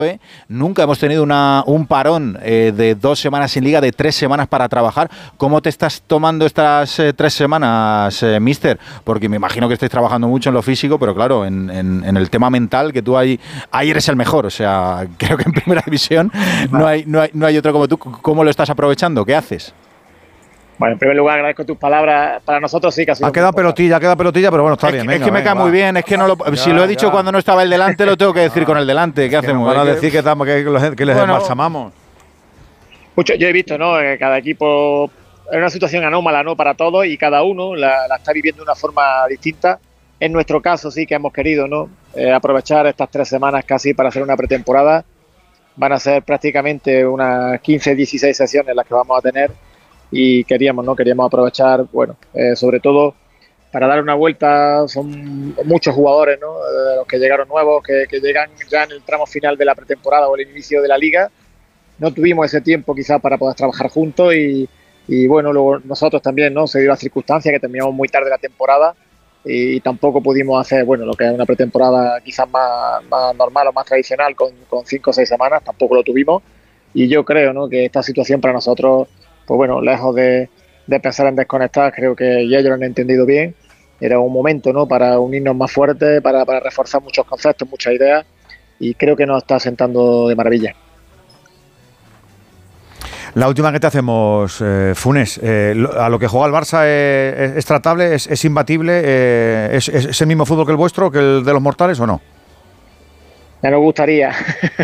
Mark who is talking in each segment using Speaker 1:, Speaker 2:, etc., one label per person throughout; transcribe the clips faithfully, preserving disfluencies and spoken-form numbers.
Speaker 1: Nunca hemos tenido una, un parón eh, de dos semanas sin liga, de tres semanas para trabajar. ¿Cómo te estás tomando estas eh, tres semanas, eh, mister? Porque me imagino que estáis trabajando mucho en lo físico, pero claro, en, en, en el tema mental, que tú ahí, ahí eres el mejor. O sea, creo que en primera división no hay, no hay, no hay otro como tú. ¿Cómo lo estás aprovechando? ¿Qué haces?
Speaker 2: Bueno, en primer lugar, agradezco tus palabras. Para nosotros sí que ha sido...
Speaker 3: Ha quedado pelotilla, ha quedado pelotilla, pero bueno, está
Speaker 1: es
Speaker 3: bien.
Speaker 1: Que,
Speaker 3: venga,
Speaker 1: es que me
Speaker 3: venga,
Speaker 1: cae
Speaker 3: va.
Speaker 1: muy bien, es que no lo,
Speaker 3: ya,
Speaker 1: si lo he dicho
Speaker 3: ya.
Speaker 1: cuando no estaba el delante, lo tengo que decir con el delante. ¿Qué hacemos?
Speaker 3: Van a
Speaker 1: que,
Speaker 3: decir que, estamos, que, que, que les
Speaker 1: bueno,
Speaker 3: embalsamamos.
Speaker 2: Mucho, yo he visto, ¿no? Que cada equipo es una situación anómala, ¿no? Para todos, y cada uno la, la está viviendo de una forma distinta. En nuestro caso sí que hemos querido, ¿no? Eh, aprovechar estas tres semanas casi para hacer una pretemporada. Van a ser prácticamente unas quince, dieciséis sesiones las que vamos a tener. Y queríamos, ¿no? Queríamos aprovechar, bueno, eh, sobre todo para dar una vuelta. Son muchos jugadores, ¿no? Eh, los que llegaron nuevos, que, que llegan ya en el tramo final de la pretemporada o el inicio de la liga. No tuvimos ese tiempo quizás para poder trabajar juntos y, y bueno, luego nosotros también, ¿no? Se dio la circunstancia que terminamos muy tarde la temporada y, y tampoco pudimos hacer, bueno, lo que es una pretemporada quizás más, más normal o más tradicional con, con cinco o seis semanas, tampoco lo tuvimos. Y yo creo, ¿no? Que esta situación para nosotros, pues bueno, lejos de, de pensar en desconectar, creo que ya ellos lo han entendido bien. Era un momento, ¿no? Para unirnos más fuerte, para, para reforzar muchos conceptos, muchas ideas, y creo que nos está sentando de maravilla.
Speaker 3: La última que te hacemos, eh, Funes, eh, a lo que juega el Barça eh, es, es tratable, es, es imbatible, eh, es, es, ¿es el mismo fútbol que el vuestro, que el de los mortales o no?
Speaker 2: Ya nos gustaría.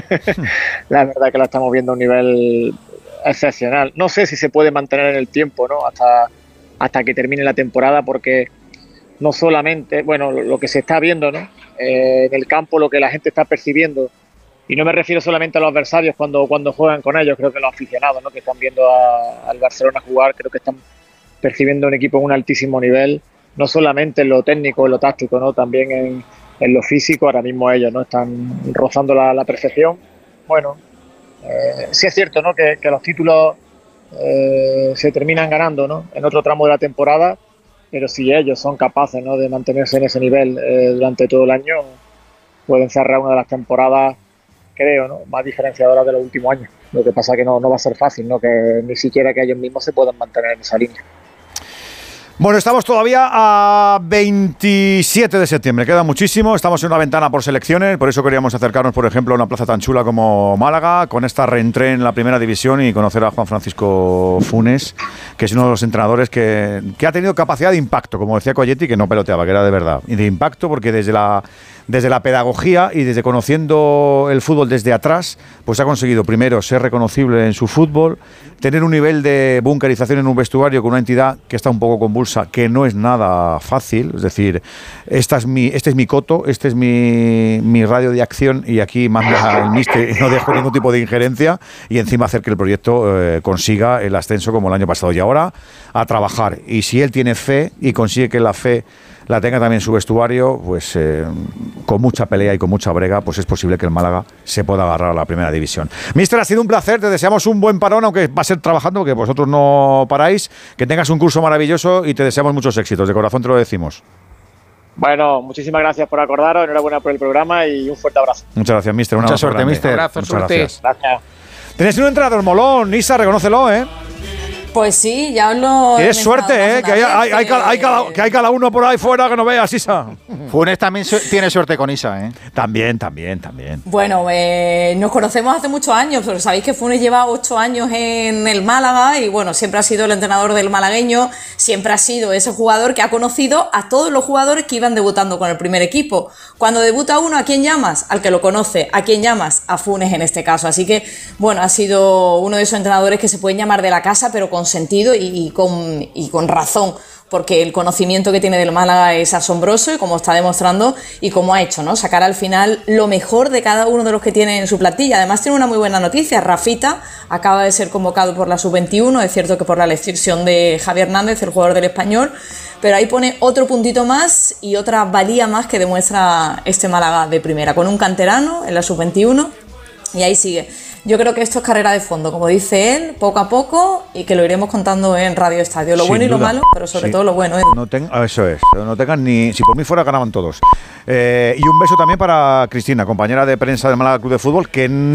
Speaker 2: La verdad que lo estamos viendo a un nivel excepcional. No sé si se puede mantener en el tiempo, ¿no? Hasta, hasta que termine la temporada, porque no solamente, bueno, lo, lo que se está viendo, ¿no? Eh, en el campo, lo que la gente está percibiendo, y no me refiero solamente a los adversarios cuando, cuando juegan con ellos, creo que los aficionados, ¿no? Que están viendo a, al Barcelona jugar, creo que están percibiendo un equipo en un altísimo nivel, no solamente en lo técnico, en lo táctico, ¿no? También en, en lo físico. Ahora mismo ellos, ¿no? Están rozando la, la perfección. Bueno, eh, sí es cierto, ¿no? Que, que los títulos eh, se terminan ganando, ¿no? En otro tramo de la temporada, pero si ellos son capaces, ¿no? De mantenerse en ese nivel eh, durante todo el año, pueden cerrar una de las temporadas, creo, ¿no? Más diferenciadoras de los últimos años. Lo que pasa que no, no va a ser fácil, ¿no? Que ni siquiera que ellos mismos se puedan mantener en esa línea.
Speaker 3: Bueno, estamos todavía a veintisiete de septiembre, queda muchísimo, estamos en una ventana por selecciones, por eso queríamos acercarnos, por ejemplo, a una plaza tan chula como Málaga, con esta reentré en la primera división y conocer a Juan Francisco Funes, que es uno de los entrenadores que, que ha tenido capacidad de impacto, como decía Coyetti, que no peloteaba, que era de verdad, y de impacto porque desde la... Desde la pedagogía y desde conociendo el fútbol desde atrás, pues ha conseguido primero ser reconocible en su fútbol, tener un nivel de bunkerización en un vestuario con una entidad que está un poco convulsa, que no es nada fácil. Es decir, esta es mi, este es mi coto, este es mi, mi radio de acción y aquí manda el míster y no dejo ningún tipo de injerencia, y encima hacer que el proyecto eh, consiga el ascenso como el año pasado. Y ahora a trabajar. Y si él tiene fe y consigue que la fe la tenga también su vestuario, pues eh, con mucha pelea y con mucha brega, pues es posible que el Málaga se pueda agarrar a la primera división. Míster, ha sido un placer, te deseamos un buen parón, aunque va a ser trabajando, porque vosotros no paráis, que tengas un curso maravilloso y te deseamos muchos éxitos, de corazón te lo decimos.
Speaker 2: Bueno, muchísimas gracias por acordaros, enhorabuena por el programa y un fuerte abrazo.
Speaker 3: Muchas gracias, míster.
Speaker 1: Mucha suerte, míster.
Speaker 4: Abrazo,
Speaker 3: Muchas
Speaker 4: suerte.
Speaker 3: gracias.
Speaker 2: Gracias.
Speaker 3: Tenéis un entrenador molón, Isa, reconócelo, ¿eh?
Speaker 5: Pues sí, ya os lo...
Speaker 3: Tienes suerte, ¿eh? Que hay, hay, hay, hay cada, que hay cada uno por ahí fuera que no veas, Isa.
Speaker 1: Funes también su tiene suerte con Isa, ¿eh?
Speaker 3: También, también, también.
Speaker 5: Bueno, eh, nos conocemos hace muchos años, pero sabéis que Funes lleva ocho años en el Málaga y bueno, siempre ha sido el entrenador del malagueño, siempre ha sido ese jugador que ha conocido a todos los jugadores que iban debutando con el primer equipo. Cuando debuta uno, ¿a quién llamas? Al que lo conoce. ¿A quién llamas? A Funes en este caso. Así que, bueno, ha sido uno de esos entrenadores que se pueden llamar de la casa, pero con sentido y, y, con, y con razón, porque el conocimiento que tiene del Málaga es asombroso y como está demostrando y como ha hecho, ¿no? Sacar al final lo mejor de cada uno de los que tiene en su plantilla. Además tiene una muy buena noticia, Rafita acaba de ser convocado por la sub veintiuno, es cierto que por la elección de Javi Hernández, el jugador del Español, pero ahí pone otro puntito más y otra valía más que demuestra este Málaga de primera, con un canterano en la sub veintiuno y ahí sigue. Yo creo que esto es carrera de fondo, como dice él, poco a poco, y que lo iremos contando en Radio Estadio. Lo
Speaker 3: Sin
Speaker 5: bueno y lo
Speaker 3: duda.
Speaker 5: malo, pero sobre
Speaker 3: Sí.
Speaker 5: todo lo bueno. ¿eh?
Speaker 3: No ten, eso es, no tengan ni... Si por mí fuera, ganaban todos. Eh, y un beso también para Cristina, compañera de prensa del Málaga Club de Fútbol, que